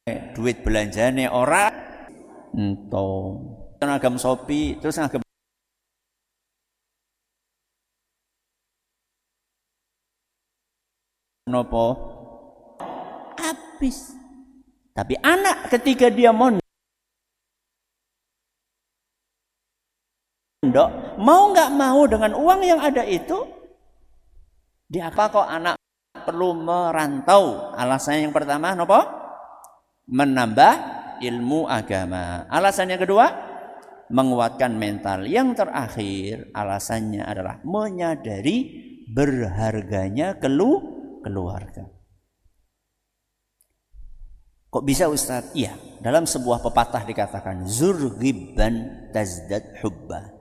duit belanjane ora ento ngagem Shopee terus ngagem nopo habis. Tapi anak ketika dia mondok mau nggak mau dengan uang yang ada itu dia apa kok anak perlu merantau. Alasannya yang pertama nopo menambah ilmu agama. Alasan yang kedua menguatkan mental. Yang terakhir alasannya adalah menyadari berharganya keluarga. Kok bisa Ustaz? Iya, dalam sebuah pepatah dikatakan zur ghibban tazdad hubba.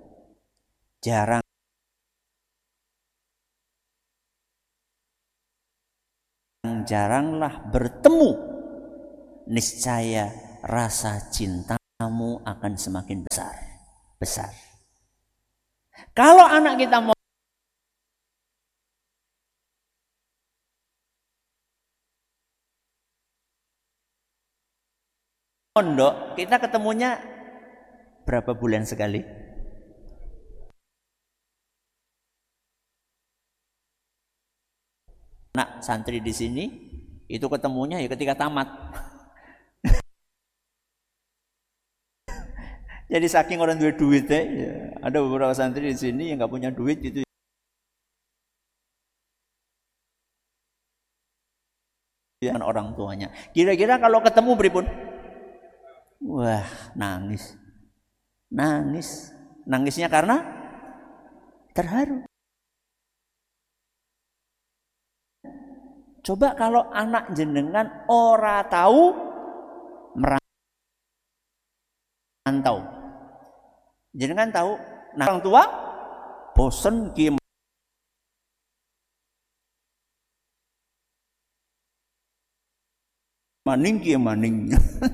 Jaranglah bertemu, niscaya rasa cintamu akan semakin besar. Kalau anak kita mau mondok, kita ketemunya berapa bulan sekali? Anak santri di sini itu ketemunya ya ketika tamat. Jadi saking orang duit ya, ada beberapa santri di sini yang nggak punya duit gitu. Ya, orang tuanya. Kira-kira kalau ketemu pripun? Wah, nangis. Nangisnya karena terharu. Coba kalau anak jenengan ora tahu merantau. Jenengan tahu, nah orang tua bosen ki maning.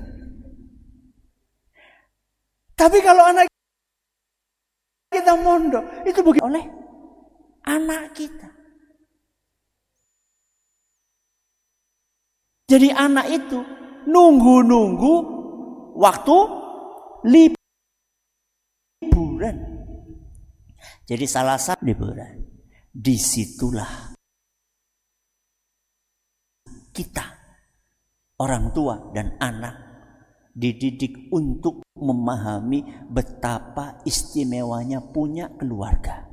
Tapi kalau anak kita mondok itu begitu oleh anak kita. Jadi anak itu nunggu waktu liburan. Jadi salah satu liburan. Disitulah kita orang tua dan anak dididik untuk memahami betapa istimewanya punya keluarga.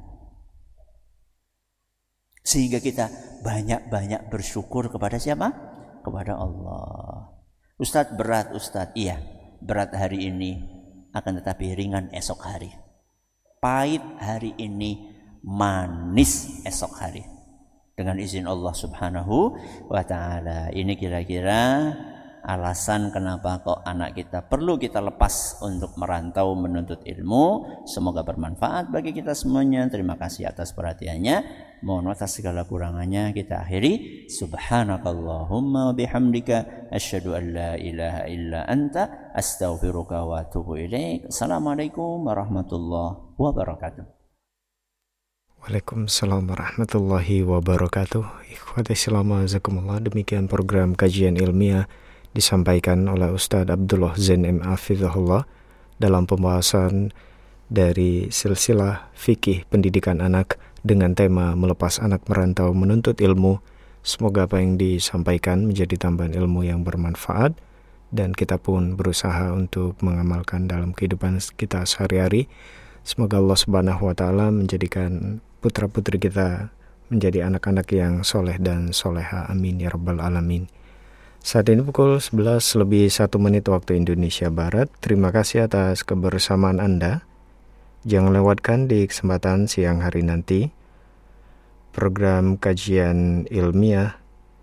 Sehingga kita banyak bersyukur kepada siapa? Kepada Allah. Ustadz berat Ustadz. Iya, berat hari ini akan tetapi ringan esok hari. Pahit hari ini, manis esok hari. Dengan izin Allah Subhanahu wa ta'ala. Ini kira-kira alasan kenapa kok anak kita perlu kita lepas untuk merantau menuntut ilmu. Semoga bermanfaat bagi kita semuanya. Terima kasih atas perhatiannya. Mohon atas segala kurangannya kita akhiri. Subhanakallahumma bihamdika asyhadu an la ilaha illa anta astaghfiruka wa atubu ilaik. Assalamualaikum warahmatullahi wabarakatuh. Waalaikumsalam warahmatullahi wabarakatuh. Ikhwati Islam azakumullah. Demikian program kajian ilmiah disampaikan oleh Ustadz Abdullah Zain M. Hafizahullah dalam pembahasan dari silsilah fikih pendidikan anak dengan tema melepas anak merantau menuntut ilmu. Semoga apa yang disampaikan menjadi tambahan ilmu yang bermanfaat dan kita pun berusaha untuk mengamalkan dalam kehidupan kita sehari-hari. Semoga Allah Subhanahu wa ta'ala menjadikan putra-putri kita menjadi anak-anak yang soleh dan soleha. Amin ya rabbal alamin. Saat ini pukul 11:01 waktu Indonesia Barat. Terima kasih atas kebersamaan Anda. Jangan lewatkan di kesempatan siang hari nanti program kajian ilmiah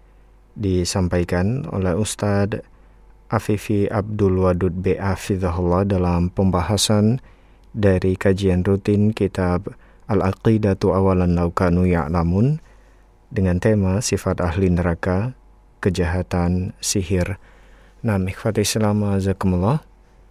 disampaikan oleh Ustadz Afifi Abdul Wadud B.A. Hafizahullah dalam pembahasan dari kajian rutin kitab Al-Aqidatu Awalan Law Kanu Ya'lamun dengan tema sifat ahli neraka, kejahatan, sihir. Nah, ikhwati Islam azakumullah.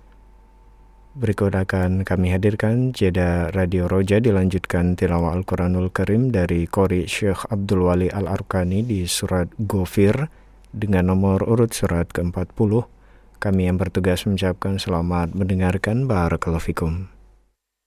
Berikut akan kami hadirkan jeda Radio Roja, dilanjutkan tilawah Al-Quranul Karim dari Qori Syekh Abdul Wali Al-Arkani di surat Ghafir dengan nomor urut surat ke-40. Kami yang bertugas mengucapkan selamat mendengarkan. Barakallahu fikum.